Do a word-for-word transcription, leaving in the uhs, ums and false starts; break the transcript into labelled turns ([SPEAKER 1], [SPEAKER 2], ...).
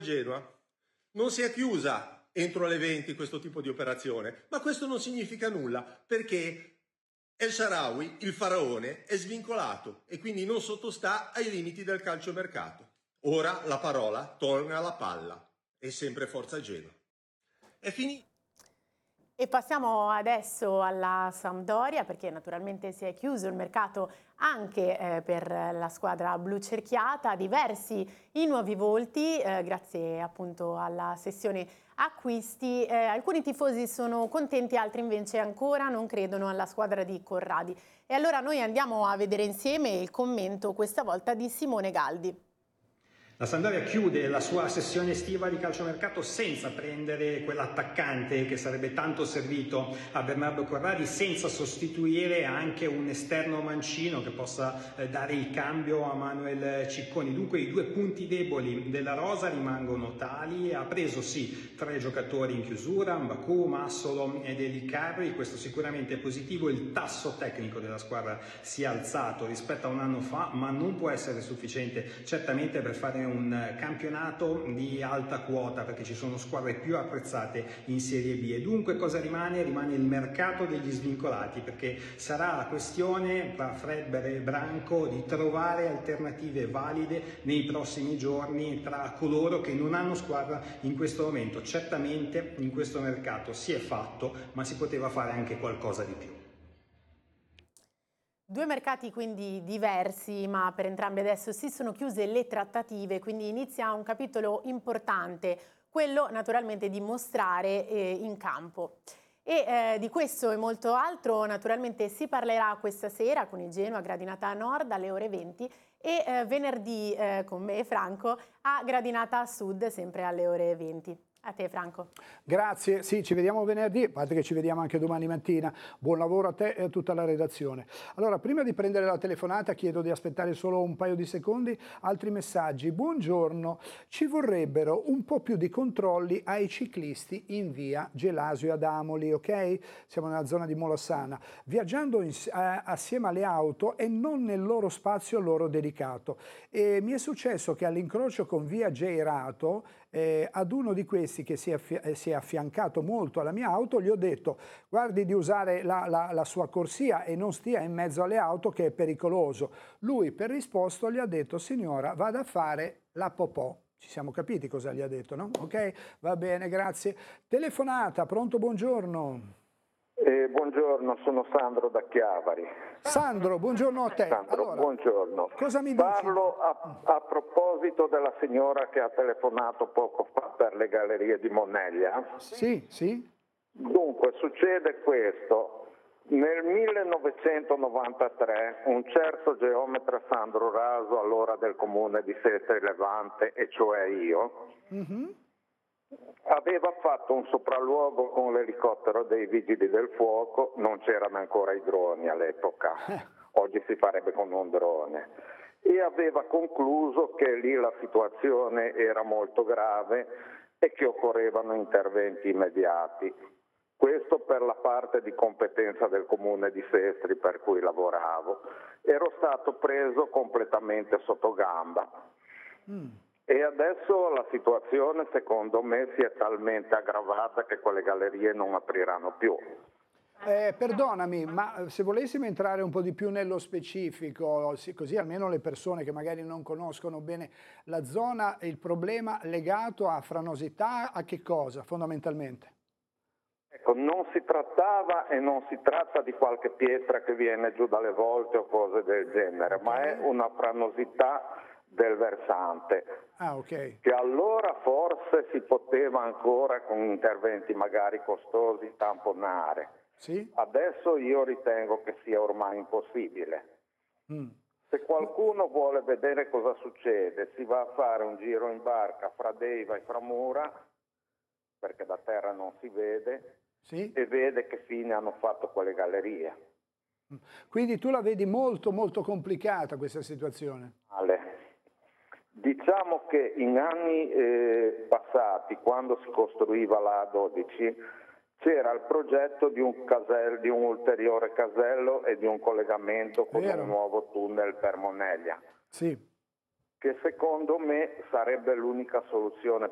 [SPEAKER 1] Genoa non si è chiusa entro le venti questo tipo di operazione, ma questo non significa nulla perché El Shaarawy, il faraone, è svincolato e quindi non sottostà ai limiti del calciomercato. Ora la parola torna alla palla, è sempre Forza Genoa. È finito.
[SPEAKER 2] E passiamo adesso alla Sampdoria, perché naturalmente si è chiuso il mercato anche eh, per la squadra blu cerchiata, diversi i nuovi volti eh, grazie appunto alla sessione acquisti. Eh, alcuni tifosi sono contenti, altri invece ancora non credono alla squadra di Corradi. E allora noi andiamo a vedere insieme il commento questa volta di Simone Galdi.
[SPEAKER 3] La Sampdoria chiude la sua sessione estiva di calciomercato senza prendere quell'attaccante che sarebbe tanto servito a Bernardo Corradi, senza sostituire anche un esterno mancino che possa eh, dare il cambio a Manuel Cicconi. Dunque i due punti deboli della rosa rimangono tali. Ha preso sì tre giocatori in chiusura, Mbaku, Massolo ed Eli Carri. Questo sicuramente è positivo. Il tasso tecnico della squadra si è alzato rispetto a un anno fa, ma non può essere sufficiente certamente per fare un campionato di alta quota, perché ci sono squadre più apprezzate in Serie B. E dunque cosa rimane? Rimane il mercato degli svincolati, perché sarà la questione tra Fredberg e Branco di trovare alternative valide nei prossimi giorni tra coloro che non hanno squadra in questo momento. Certamente in questo mercato si è fatto, ma si poteva fare anche qualcosa di più.
[SPEAKER 2] Due mercati quindi diversi, ma per entrambi adesso si sono chiuse le trattative, quindi inizia un capitolo importante, quello naturalmente di mostrare eh, in campo. E eh, di questo e molto altro naturalmente si parlerà questa sera con il Genoa Gradinata Nord alle ore venti e eh, venerdì eh, con me Franco a Gradinata Sud sempre alle ore venti. A te Franco.
[SPEAKER 4] Grazie, sì, ci vediamo venerdì, a parte che ci vediamo anche domani mattina. Buon lavoro a te e a tutta la redazione. Allora, prima di prendere la telefonata chiedo di aspettare solo un paio di secondi, altri messaggi. Buongiorno, ci vorrebbero un po' più di controlli ai ciclisti in via Gelasio ad Amoli, ok? Siamo nella zona di Molassana, viaggiando in, eh, assieme alle auto e non nel loro spazio loro dedicato. E mi è successo che all'incrocio con via Geirato, Eh, ad uno di questi che si è, eh, si è affiancato molto alla mia auto, gli ho detto guardi di usare la, la, la sua corsia e non stia in mezzo alle auto che è pericoloso. Lui per risposto gli ha detto signora vada a fare la popò. Ci siamo capiti cosa gli ha detto, no? Ok, va bene, grazie. Telefonata, pronto, buongiorno.
[SPEAKER 5] Eh, buongiorno, sono Sandro da Chiavari.
[SPEAKER 4] Sandro, buongiorno a te.
[SPEAKER 5] Sandro,
[SPEAKER 4] allora,
[SPEAKER 5] buongiorno.
[SPEAKER 4] Cosa mi dici?
[SPEAKER 5] Parlo a, a proposito della signora che ha telefonato poco fa per le gallerie di Moneglia.
[SPEAKER 4] Sì, sì.
[SPEAKER 5] Dunque, succede questo. Nel millenovecentonovantatré un certo geometra Sandro Raso, allora del comune di Sestri Levante, e cioè io, mm-hmm. aveva fatto un sopralluogo con l'elicottero dei vigili del fuoco, non c'erano ancora i droni all'epoca, oggi si farebbe con un drone, e aveva concluso che lì la situazione era molto grave e che occorrevano interventi immediati. Questo per la parte di competenza del comune di Sestri per cui lavoravo. Ero stato preso completamente sotto gamba. Mm. E adesso la situazione secondo me si è talmente aggravata che quelle gallerie non apriranno più.
[SPEAKER 4] Eh, perdonami, ma se volessimo entrare un po' di più nello specifico, così almeno le persone che magari non conoscono bene la zona, il problema legato a franosità, a che cosa fondamentalmente?
[SPEAKER 5] Ecco, non si trattava e non si tratta di qualche pietra che viene giù dalle volte o cose del genere, okay. ma è una franosità del versante,
[SPEAKER 4] ah, okay.
[SPEAKER 5] che allora forse si poteva ancora con interventi magari costosi tamponare.
[SPEAKER 4] Sì?
[SPEAKER 5] Adesso io ritengo che sia ormai impossibile. Mm. Se qualcuno vuole vedere cosa succede, si va a fare un giro in barca fra Deiva e Framura, perché da terra non si vede, sì? e vede che fine hanno fatto quelle gallerie.
[SPEAKER 4] Quindi tu la vedi molto molto complicata questa situazione?
[SPEAKER 5] Ale. Diciamo che in anni eh, passati, quando si costruiva la A dodici, c'era il progetto di un, casello, di un ulteriore casello e di un collegamento con Vero. un nuovo tunnel per Moneglia,
[SPEAKER 4] sì.
[SPEAKER 5] che secondo me sarebbe l'unica soluzione